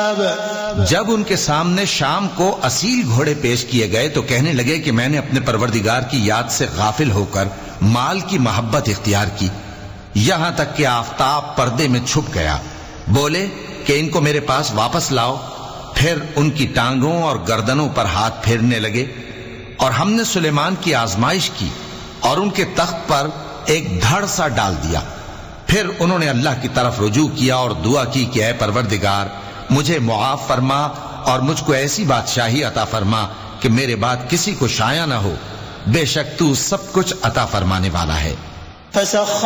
जब उनके सामने शाम को असील घोड़े पेश किए गए तो कहने लगे कि मैंने अपने परवरदिगार की याद से गाफिल होकर माल की मोहब्बत इख्तियार की, यहां तक कि आफताब पर्दे में छुप गया। बोले कि इनको मेरे पास वापस लाओ। फिर उनकी टांगों और गर्दनों पर हाथ फेरने लगे और हमने सुलेमान की आजमाइश की और उनके तख्त पर एक धड़ सा डाल दिया। फिर उन्होंने अल्लाह की तरफ रुजू किया और दुआ की कि ऐ परवरदिगार, मुझे मुआफ फरमा और मुझको ऐसी बादशाही अता फरमा कि मेरे बाद किसी को शाया न हो। बेशक तू सब कुछ अता फरमाने वाला है।